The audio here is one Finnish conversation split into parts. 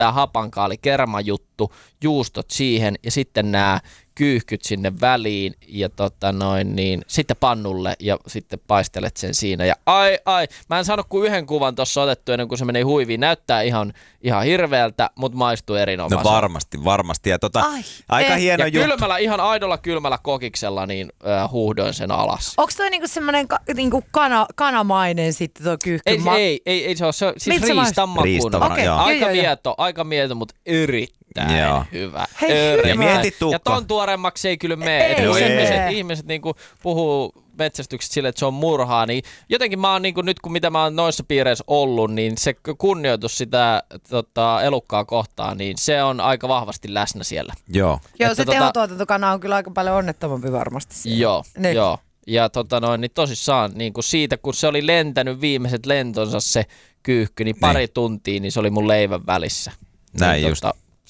tää hapankaali, kermajuttu, juustot siihen ja sitten nämä kyyhkyt sinne väliin ja sitten pannulle ja sitten paistelet sen siinä. Ja mä en saanut kuin yhden kuvan tuossa otettu ennen kuin se menee huiviin. Näyttää ihan hirveältä, mutta maistuu erinomaisesti. No varmasti. Ja aika hieno juttu. Kylmällä, ihan aidolla kylmällä kokiksella niin huuhdoin sen alas. Onko toi niinku semmoinen niinku kanamainen sitten tuo kyyhky? Ei se ole. Se on siis riistanmakuinen. Okay. Aika mieto, mutta erittäin hyvä. Hei, ja mieti tukka. Ja ton tuoremmaksi ei kyllä mene. Ihmiset niinku puhuu metsästyksestä sille, että se on murhaa, niin jotenkin mä oon niinku nyt, kun mitä mä oon noissa piireissä ollut, niin se kunnioitus sitä elukkaa kohtaan, niin se on aika vahvasti läsnä siellä. Joo. Joo, se tehotuotantokana on kyllä aika paljon onnettomampi varmasti siellä. Joo. Ja niin tosissaan niin kuin siitä, kun se oli lentänyt viimeiset lentonsa se kyyhky, niin pari tuntia, niin se oli mun leivän välissä. Näin niin, just.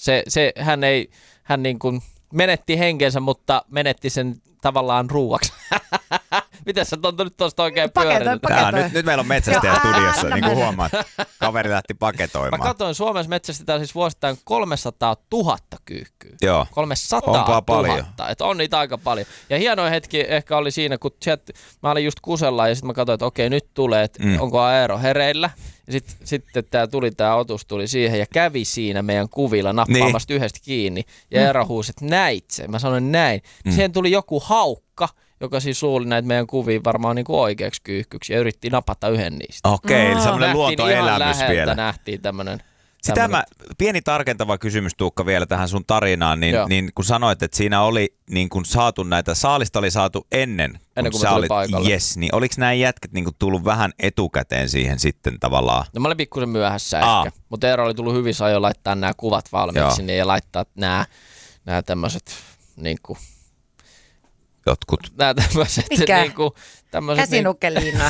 Hän niin kuin menetti henkensä, mutta menetti sen tavallaan ruuaksi. Miten sä on nyt tuosta oikein pyörinyt? Nyt meillä on metsästäjä studiossa, niin kuin huomaat. Kaveri lähti paketoimaan. Mä katsoin, Suomessa metsästetään siis vuosittain 300 000 kyyhkyä. Joo. 300 000. Paljon. Että on niitä aika paljon. Ja hienoin hetki ehkä oli siinä, kun mä olin just kusella ja sitten mä katsoin, että okei, nyt tulee, että onko Aero hereillä. Ja sitten tämä otus tuli siihen ja kävi siinä meidän kuvilla nappaamasta yhdestä kiinni. Ja Eero huusi, että näit sen. Mä sanoin näin. Siihen tuli joku haukka, joka siis luuli näitä meidän kuvia varmaan niin kuin oikeaksi kyyhkyksi ja yritti napata yhden niistä. Okei, eli semmoinen luontoelämys vielä. Nähtiin tämmöinen. Pieni tarkentava kysymys, Tuukka, vielä tähän sun tarinaan, niin kun sanoit, että siinä oli niin kun saatu näitä, saalista oli saatu ennen kuin sä olit niin oliko nämä jätket niin kun tullut vähän etukäteen siihen sitten tavallaan? No mä olin pikkusen myöhässä ehkä, mutta Eero oli tullut hyvissä ajoin laittaa nämä kuvat valmiiksi sinne ja laittaa nämä tämmöiset niinku jotkut. Nämä tämmöiset niinku käsinukkeliina.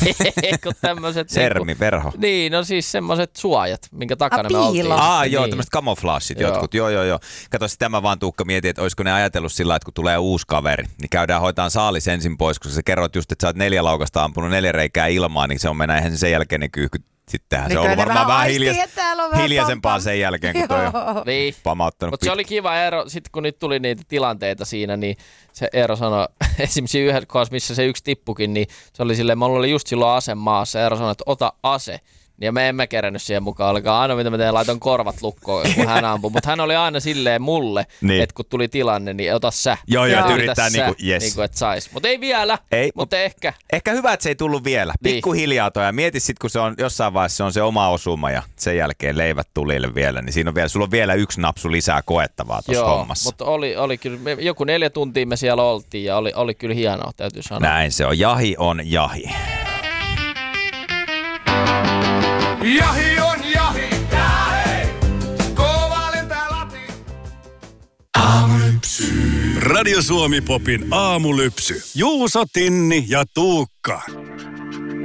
Verho. Niin, no siis semmoiset suojat, minkä takana me oltiin. Joo, tämmöiset camouflageit jotkut. Joo. Kato, sitä mä vaan Tuukka mietin, että olisiko ne ajatellut sillä, että kun tulee uusi kaveri, niin käydään hoitaan saalis ensin pois, koska sä kerroit just, että sä oot 4 laukasta ampunut 4 reikää ilmaan, niin se on mennä eihän sen jälkeen ne kyyhkyt. Sittenhän niin se on ollut varmaan vähän hiljaisempaa sen jälkeen, kun toi on pamauttanut. Mutta se oli kiva Eero, sitten kun nyt tuli niitä tilanteita siinä, niin se Eero sanoi, esimerkiksi yhdessä kohdassa, missä se yksi tippukin, niin se oli silleen, mulla oli just silloin ase maassa, Eero sanoi, että ota ase. Ja me emme kerännyt siihen mukaan ollenkaan. Aina mitä mä teen, laitan korvat lukkoon, kun hän ampui. Mutta hän oli aina silleen mulle, että kun tuli tilanne, niin ota sä. Joo, yrittää niinku, että sais. Mutta ei vielä, mutta ehkä. Ehkä hyvä, että se ei tullut vielä. Pikkuhiljaa toi. Ja mieti sit, kun se on jossain vaiheessa se on se oma osuma ja sen jälkeen leivät tulille vielä. Niin siinä on vielä, sulla on vielä yksi napsu lisää koettavaa tuossa hommassa. Mutta oli kyllä, joku 4 tuntia me siellä oltiin ja oli kyllä hienoa, täytyy sanoa. Näin se on. Jahi on jahi. Jahi on jahi, kova lentää lati. Aamulypsy. Radio Suomi Popin aamulypsy. Juuso, Tinni ja Tuukka.